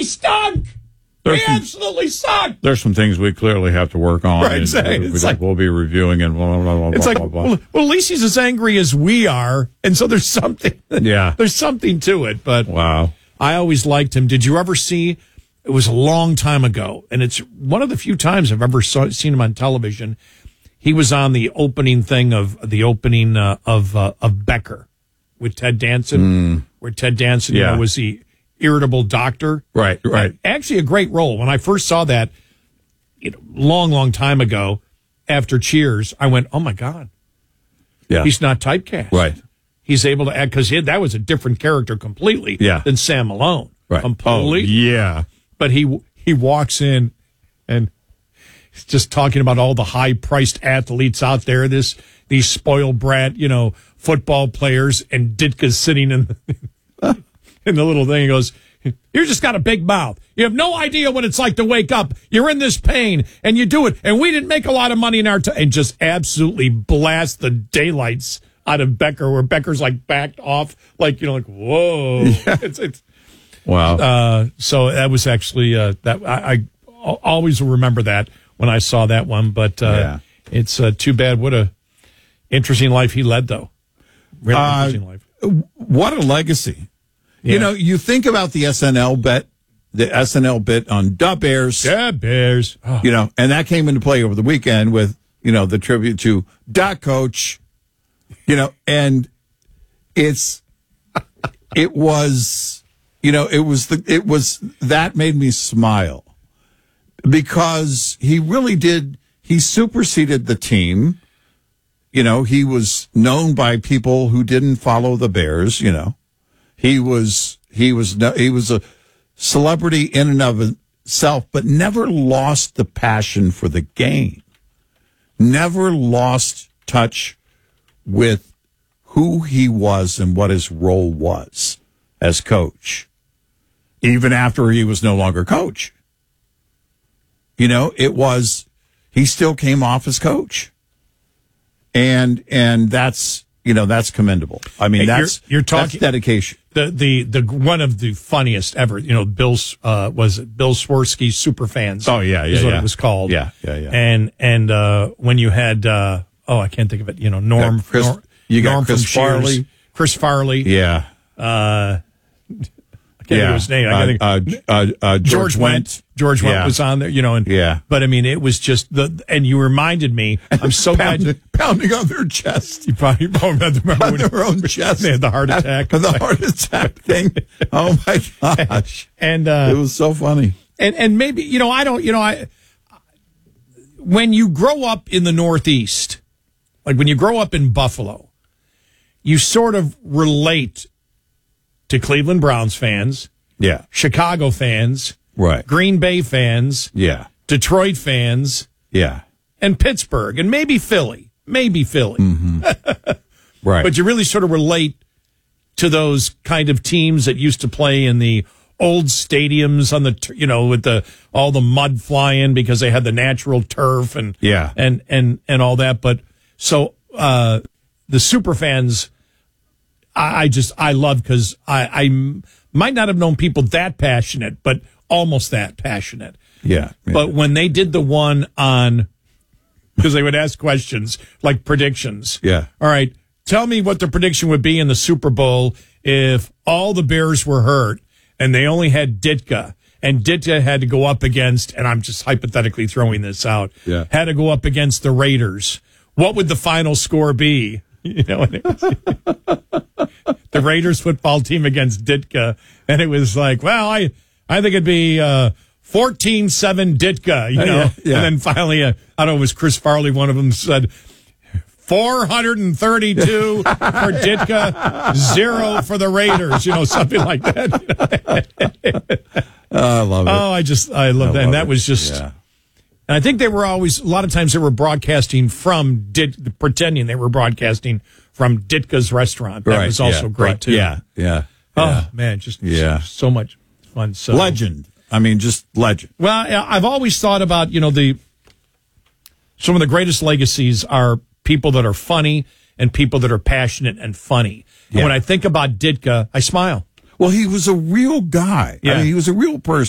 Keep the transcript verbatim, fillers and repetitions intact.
They stunk. There's they some, absolutely suck. There's some things we clearly have to work on. Right, exactly. And, uh, It's we, like, we'll be reviewing and blah, blah, blah, it's blah, like, blah, blah. Well, well, at least he's as angry as we are, and so there's something. Yeah. There's something to it, but Wow. I always liked him. Did you ever see? It was a long time ago, and it's one of the few times I've ever saw, seen him on television. He was on the opening thing of the opening uh, of uh, of Becker with Ted Danson, mm. where Ted Danson yeah. you know, was the irritable doctor. Right, right. Actually, a great role. When I first saw that, you know, long, long time ago, after Cheers, I went, "Oh my God, yeah, he's not typecast. Right, he's able to act because that was a different character completely. Yeah. than Sam Malone. Right, completely. Oh, yeah, but he he walks in and he's just talking about all the high priced athletes out there. This these spoiled brat, you know, football players, and Ditka's sitting in the, in the little thing. He goes, "You just got a big mouth. You have no idea what it's like to wake up. You're in this pain, and you do it. And we didn't make a lot of money in our time." And just absolutely blast the daylights out of Becker, where Becker's like backed off, like, you know, like, whoa. Yeah. It's, it's, wow. uh, so that was actually, uh, that I, I always remember that when I saw that one. But uh, yeah. it's uh, too bad. What a interesting life he led, though. Really uh, interesting life. What a legacy. Yeah. You know, you think about the S N L bet, the S N L bit on Da Bears. Yeah, Bears. Oh. You know, and that came into play over the weekend with, you know, the tribute to Da Coach, you know, and it's, it was, you know, it was the, it was, that made me smile because he really did, he superseded the team. You know, he was known by people who didn't follow the Bears, you know. He was he was he was a celebrity in and of himself, but never lost the passion for the game. Never lost touch with who he was and what his role was as coach, even after he was no longer coach. You know, it was, he still came off as coach. And and that's, you know, that's commendable. I mean, Hey, that's, you're, you're talking that's dedication. The, the the one of the funniest ever, you know, Bill's uh, was it Bill Swirsky Superfans. Oh yeah, yeah, is what yeah. it was called. Yeah, yeah, yeah. And and uh, when you had uh, oh, I can't think of it. You know, Norm. Yeah, Chris, Norm you got Norm Chris from Cheers, Farley. Chris Farley. Yeah. Uh, I can't yeah. think of his name. I can't uh, think. uh, uh, uh, George, George Wendt. Wendt. George Wendt Yeah. was on there, you know, and Yeah. But I mean, it was just the, and you reminded me. I'm so glad you, pounding on their chest. you probably you probably remember On when their own chest. they had the heart attack. The heart attack thing. Oh my gosh. And uh, it was so funny. And and maybe, you know, I don't, you know, I when you grow up in the Northeast, like when you grow up in Buffalo, you sort of relate to Cleveland Browns fans, Yeah. Chicago fans, Right. Green Bay fans, Yeah. Detroit fans, Yeah. and Pittsburgh, and maybe Philly, maybe Philly. Mm-hmm. Right. But you really sort of relate to those kind of teams that used to play in the old stadiums on the, you know, with the all the mud flying because they had the natural turf and Yeah. and and and all that. But so uh, the super fans, I, I just I love because I, I might not have known people that passionate, but almost that passionate. Yeah. yeah. But when they did the one on, because they would ask questions like predictions. Yeah. All right. Tell me what the prediction would be in the Super Bowl if all the Bears were hurt and they only had Ditka, and Ditka had to go up against, and I'm just hypothetically throwing this out, Yeah. had to go up against the Raiders. What would the final score be? You know, and it was, the Raiders football team against Ditka, and it was like, well, I I think it'd be uh, fourteen seven Ditka, you know, yeah, yeah. and then finally, uh, I don't know, it was Chris Farley, one of them said, four hundred thirty-two for Ditka, zero for the Raiders, you know, something like that. Oh, I love it. Oh, I just, I love I that. And love that it. was just, Yeah. and I think they were always, a lot of times they were broadcasting from, Dit, pretending they were broadcasting from Ditka's restaurant. That Right, was also yeah, great, right, too. Yeah. Yeah. Oh, yeah. man, just Yeah. so, so much fun. So. Legend. I mean, just legend. Well, yeah, I've always thought about, you know, the, some of the greatest legacies are people that are funny and people that are passionate and funny. And Yeah. when I think about Ditka, I smile. Well, he was a real guy. Yeah. I mean, he was a real person.